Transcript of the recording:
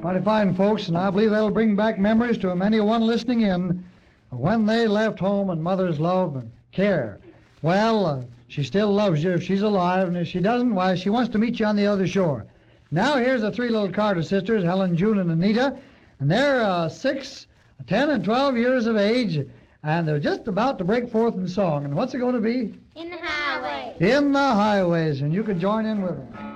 Mighty fine, folks, and I believe that'll bring back memories to many a one listening in of when they left home and mother's love and care. Well, she still loves you if she's alive, and if she doesn't, why, she wants to meet you on the other shore. Now, here's the three little Carter sisters, Helen, June, and Anita, and they're 6, 10, and 12 years of age, and they're just about to break forth in song. And what's it going to be? In the highways. In the highways, and you can join in with them.